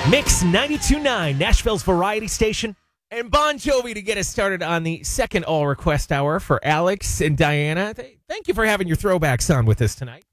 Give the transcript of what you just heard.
Mix 92.9, Nashville's variety station, and Bon Jovi to get us started on the second all request hour for Alex and Diana. Thank you for having your throwbacks on with us tonight.